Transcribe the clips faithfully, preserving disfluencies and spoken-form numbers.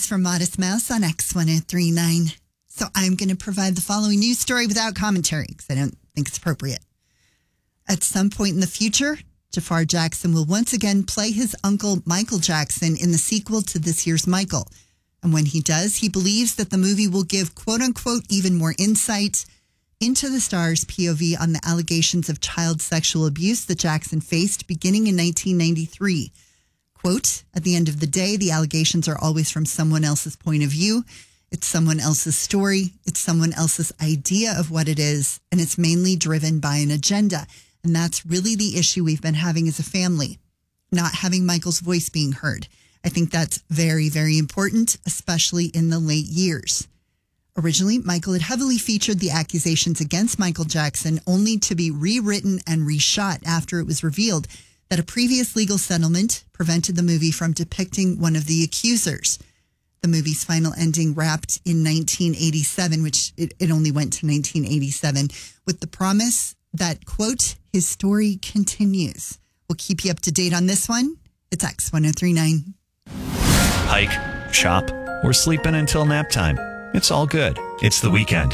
from Modest Mouse on X one oh three point nine. So I'm going to provide the following news story without commentary because I don't think it's appropriate. At some point in the future, Jafar Jackson will once again play his uncle Michael Jackson in the sequel to this year's Michael. And when he does, he believes that the movie will give, quote unquote, even more insight into the star's P O V on the allegations of child sexual abuse that Jackson faced beginning in nineteen ninety-three. Quote, at the end of the day, the allegations are always from someone else's point of view. It's someone else's story. It's someone else's idea of what it is. And it's mainly driven by an agenda. And that's really the issue we've been having as a family, not having Michael's voice being heard. I think that's very, very important, especially in the late years. Originally, Michael had heavily featured the accusations against Michael Jackson, only to be rewritten and reshot after it was revealed that a previous legal settlement prevented the movie from depicting one of the accusers. The movie's final ending wrapped in nineteen eighty-seven, which it, it only went to nineteen eighty-seven, with the promise that, quote, his story continues. We'll keep you up to date on this one. It's X one oh three point nine. Hike, shop, or sleep in until nap time. It's all good. It's the weekend.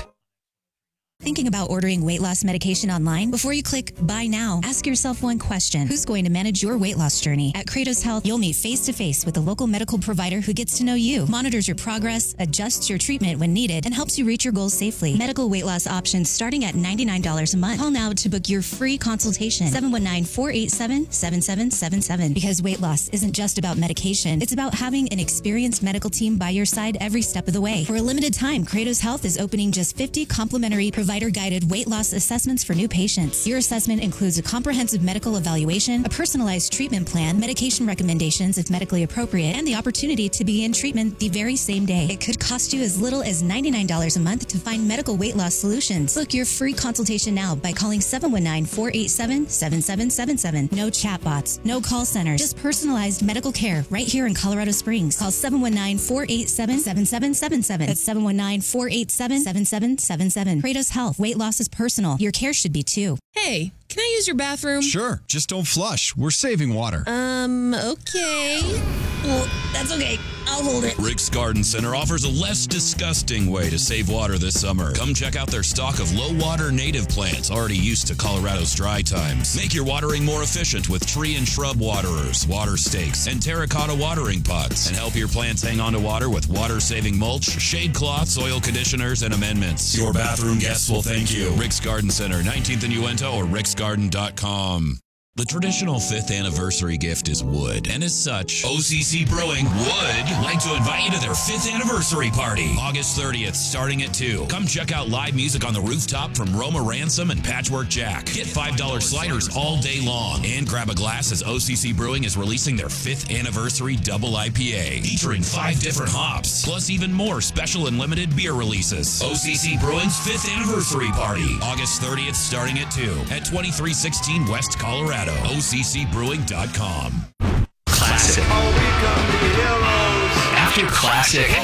Thinking about ordering weight loss medication online? Before you click buy now, ask yourself one question. Who's going to manage your weight loss journey? At Kratos Health, you'll meet face-to-face with a local medical provider who gets to know you, monitors your progress, adjusts your treatment when needed, and helps you reach your goals safely. Medical weight loss options starting at ninety-nine dollars a month. Call now to book your free consultation. seven one nine, four eight seven, seven seven seven seven. Because weight loss isn't just about medication. It's about having an experienced medical team by your side every step of the way. For a limited time, Kratos Health is opening just fifty complimentary provider-guided weight loss assessments for new patients. Your assessment includes a comprehensive medical evaluation, a personalized treatment plan, medication recommendations if medically appropriate, and the opportunity to begin treatment the very same day. It could cost you as little as ninety-nine dollars a month to find medical weight loss solutions. Book your free consultation now by calling seven one nine, four eight seven, seven seven seven seven. No chatbots, no call centers, just personalized medical care right here in Colorado Springs. Call seven one nine, four eight seven, seven seven seven seven. That's seven one nine, four eight seven, seven seven seven seven. Kratos Health. Weight loss is personal. Your care should be too. Hey, can I use your bathroom? Sure, just don't flush. We're saving water. Um, okay. Well, that's okay. I'll hold it. Rick's Garden Center offers a less disgusting way to save water this summer. Come check out their stock of low-water native plants already used to Colorado's dry times. Make your watering more efficient with tree and shrub waterers, water stakes, and terracotta watering pots. And help your plants hang on to water with water-saving mulch, shade cloths, soil conditioners, and amendments. Your bathroom guests will thank you. Rick's Garden Center, nineteenth and Uinta, or ricks garden dot com. The traditional fifth anniversary gift is wood, and as such, O C C Brewing would like to invite you to their fifth anniversary party, August thirtieth, starting at two. Come check out live music on the rooftop from Roma Ransom and Patchwork Jack. Get five dollar sliders all day long, and grab a glass as O C C Brewing is releasing their fifth anniversary double I P A, featuring five different hops, plus even more special and limited beer releases. O C C Brewing's fifth anniversary party, August thirtieth, starting at two, at twenty-three sixteen West Colorado. O C C brewing dot com. Classic. After classic.